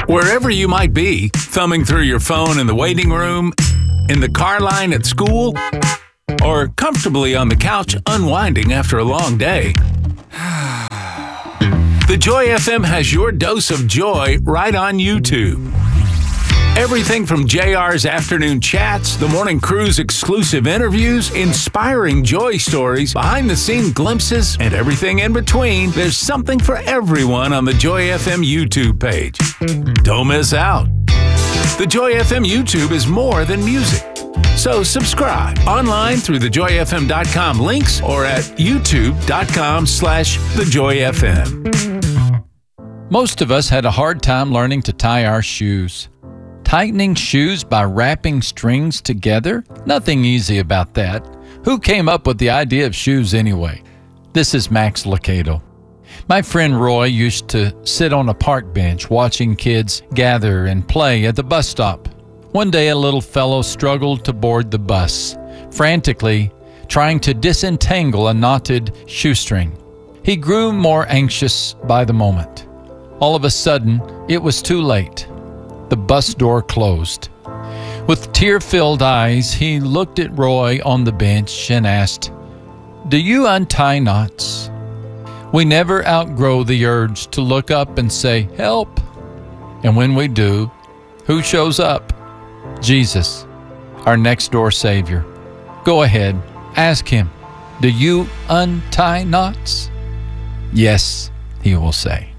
Wherever you might be, thumbing through your phone in the waiting room, in the car line at school, or comfortably on the couch unwinding after a long day. The Joy FM has your dose of joy right on YouTube. Everything from JR's afternoon chats, the morning crew's exclusive interviews, inspiring joy stories, behind-the-scenes glimpses, and everything in between, there's something for everyone on the Joy FM YouTube page. Don't miss out. The Joy FM YouTube is more than music. So subscribe online through thejoyfm.com links or at youtube.com/thejoyfm. Most of us had a hard time learning to tie our shoes. Tightening shoes by wrapping strings together? Nothing easy about that. Who came up with the idea of shoes anyway? This is Max Lucado. My friend Roy used to sit on a park bench watching kids gather and play at the bus stop. One day a little fellow struggled to board the bus, frantically trying to disentangle a knotted shoestring. He grew more anxious by the moment. All of a sudden, it was too late. The bus door closed. With tear-filled eyes, he looked at Roy on the bench and asked, "Do you untie knots?" We never outgrow the urge to look up and say, "Help!" And when we do, who shows up? Jesus, our next-door Savior. Go ahead, ask Him, "Do you untie knots?" Yes, He will say.